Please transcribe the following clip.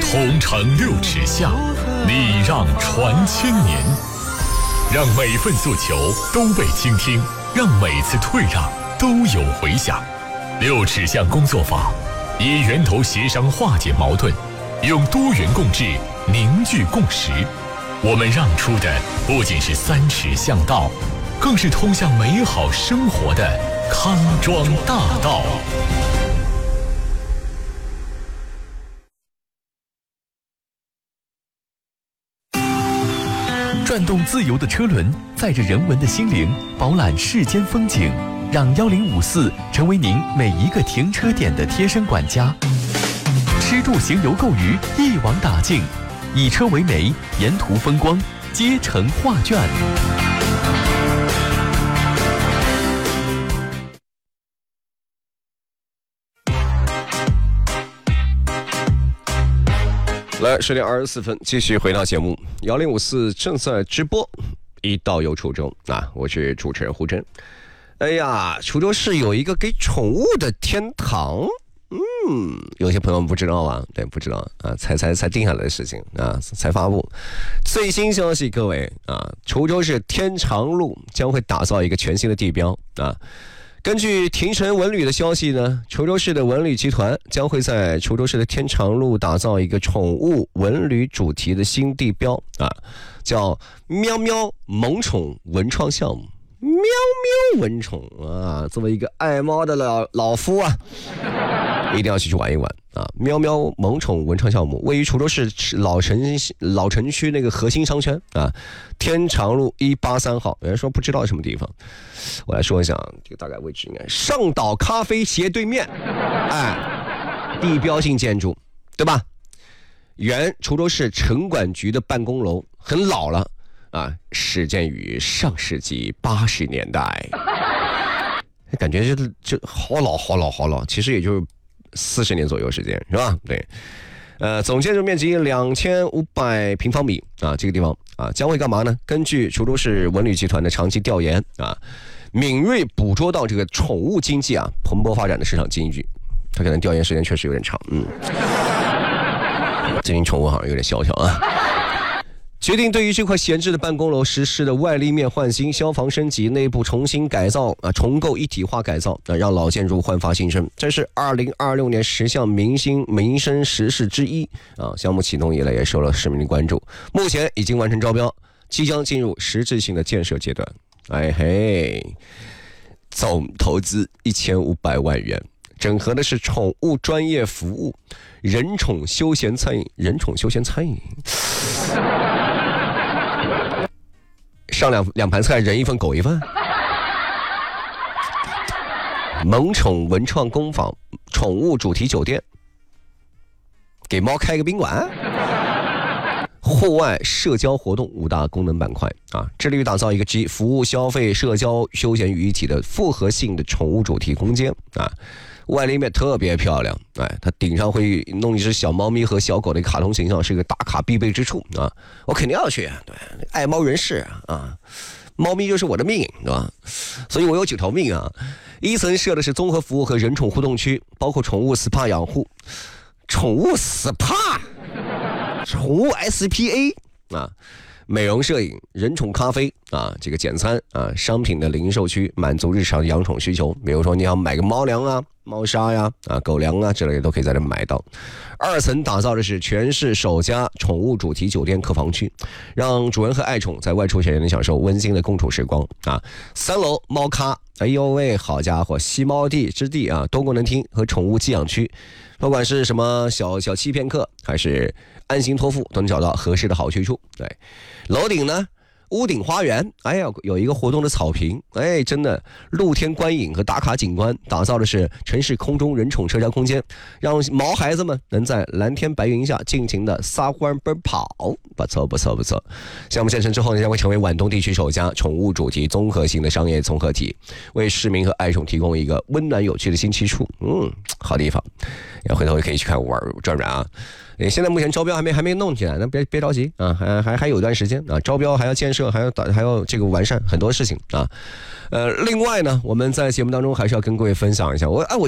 同城6尺巷，礼让传千年，让每份诉求都被倾听，让每次退让都有回响。6尺巷工作坊以源头协商化解矛盾，用多元共治凝聚共识。我们让出的不仅是3尺巷道，更是通向美好生活的康庄大道。转动自由的车轮，载着人文的心灵，饱览世间风景，让1054成为您每一个停车点的贴身管家。吃住行游购娱一网打尽，以车为媒，沿途风光皆成画卷。 来10点24分，继续回到节目1054正在直播，一道游滁州啊，我是主持人胡真。哎呀，滁州市有一个给宠物的天堂，有些朋友们不知道啊，对，不知道啊，才定下来的事情啊，才发布最新消息，各位啊，滁州市天长路将会打造一个全新的地标啊。根据庭城文旅的消息呢，滁州市的文旅集团将会在滁州市的天长路打造一个宠物文旅主题的新地标啊，叫喵喵萌宠文创项目。喵喵文宠啊，作为一个爱猫的老夫啊，一定要去玩一玩啊！喵喵萌宠文创项目位于滁州市老城区那个核心商圈啊，天长路183号。有人说不知道什么地方，我来说一下这个大概位置，应该上岛咖啡斜对面，哎，地标性建筑，对吧？原滁州市城管局的办公楼，很老了。啊，始建于上世纪80年代，感觉就好老，其实也就是40年左右时间，是吧？对，总建筑面积2500平方米啊，这个地方啊将会干嘛呢？根据滁州市文旅集团的长期调研啊，敏锐捕捉到这个宠物经济啊蓬勃发展的市场经济，他可能调研时间确实有点长，最近宠物好像有点萧条啊。决定对于这块闲置的办公楼实施的外立面换新、消防升级、内部重新改造啊、重构一体化改造啊，让老建筑焕发新生。这是2026年10项民生实事之一啊。项目启动以来也受了市民的关注，目前已经完成招标，即将进入实质性的建设阶段。哎嘿，总投资1500万元，整合的是宠物专业服务、人宠休闲餐饮。上两盘菜，人一份，狗一份。萌宠文创工坊，宠物主题酒店，给猫开个宾馆，户外社交活动5大功能板块啊，致力于打造一个集服务、消费、社交、休闲于一体的复合性的宠物主题空间啊。外立面特别漂亮，哎，它顶上会弄一只小猫咪和小狗的卡通形象，是一个打卡必备之处啊！我肯定要去，对，爱猫人士啊，猫咪就是我的命，对吧？所以我有9条命啊！一层设的是综合服务和人宠互动区，包括宠物 SPA 养护、宠物 SPA、宠物 SPA 啊。美容摄影、人宠咖啡啊，这个简餐啊，商品的零售区，满足日常养宠需求。比如说你要买个猫粮啊、猫砂呀、狗粮啊之类的，都可以在这买到。2层打造的是全市首家宠物主题酒店客房区，让主人和爱宠在外出前也能享受温馨的共处时光啊。3楼猫咖，哎呦喂，好家伙，吸猫之地啊，多功能厅和宠物寄养区，不管是什么小欺骗客还是安心托付，都能找到合适的好去处。对，楼顶呢，屋顶花园，哎呀，有一个活动的草坪，哎，真的露天观影和打卡景观，打造的是城市空中人宠社交空间，让毛孩子们能在蓝天白云下尽情的撒欢奔跑，不错。项目建成之后呢，将会成为皖东地区首家宠物主题综合性的商业综合体，为市民和爱宠提供一个温暖有趣的新去处。好地方，要回头也可以去看玩转啊。现在目前招标还没弄起来，那别着急啊，还有一段时间啊，招标还要建设，还要这个完善很多事情啊。另外呢，我们在节目当中还是要跟各位分享一下，我